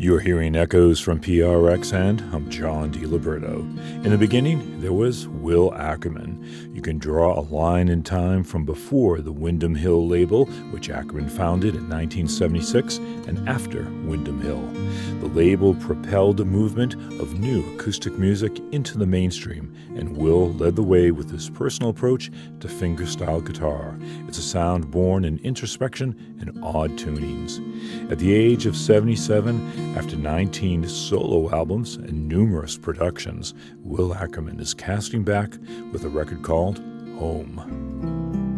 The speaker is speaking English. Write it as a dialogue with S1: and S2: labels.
S1: You're hearing echoes from PRX, and I'm John DiLiberto. In the beginning, there was Will Ackerman. You can draw a line in time from before the Windham Hill label, which Ackerman founded in 1976, and after Windham Hill. The label propelled a movement of new acoustic music into the mainstream, and Will led the way with his personal approach to fingerstyle guitar. It's a sound born in introspection and odd tunings. At the age of 77, after 19 solo albums and numerous productions, Will Ackerman is casting back with a record called Home.